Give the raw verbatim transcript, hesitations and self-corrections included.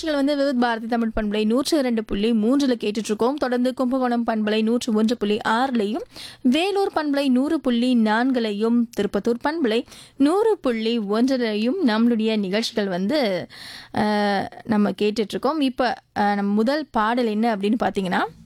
நிகழ்ச்சிகள் வந்து விவித் பாரதி தமிழ் பண்பலை நூற்று இரண்டு புள்ளி மூன்றில் கேட்டுட்ருக்கோம். தொடர்ந்து கும்பகோணம் பண்பலை நூற்று ஒன்று புள்ளி ஆறுலையும், வேலூர் பண்பலை நூறு புள்ளி நான்குலையும், திருப்பத்தூர் பண்பலை நூறு புள்ளி ஒன்றிலையும் நம்மளுடைய நிகழ்ச்சிகள் வந்து நம்ம கேட்டுட்ருக்கோம். இப்போ நம்ம முதல் பாடல் என்ன அப்படின்னு பார்த்தீங்கன்னா,